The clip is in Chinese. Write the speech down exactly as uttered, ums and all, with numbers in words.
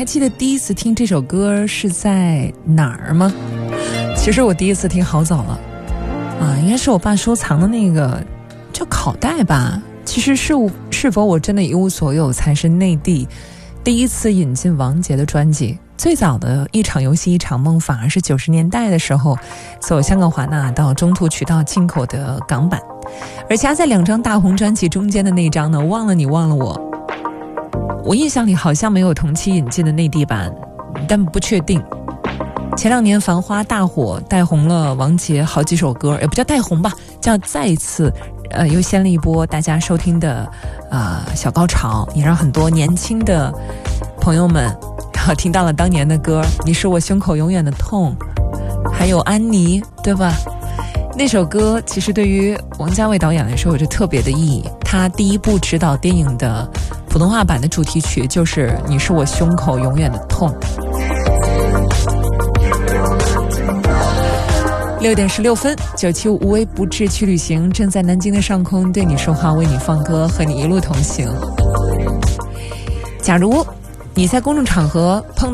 还记得第一次听这首歌是在哪儿吗？其实我第一次听好早了啊，应该是我爸收藏的那个就拷带吧。其实是是否我真的一无所有才是内地第一次引进王杰的专辑。最早的一场游戏一场梦反而是九十年代的时候走香港华纳到中途渠道进口的港版，而夹在两张大红专辑中间的那张呢，忘了你忘了我，我印象里好像没有同期引进的内地版，但不确定。前两年繁花大火，带红了王杰好几首歌，也不叫带红吧，叫再一次呃，又掀了一波大家收听的呃小高潮，也让很多年轻的朋友们听到了当年的歌，你是我胸口永远的痛，还有安妮，对吧？那首歌其实对于王家卫导演来说有着特别的意义，他第一部执导电影的普通话版的主题曲就是你是我胸口永远的痛。六点十六分，九七五无微不至去旅行，正在南京的上空对你说话，为你放歌，和你一路同行。假如你在公众场合碰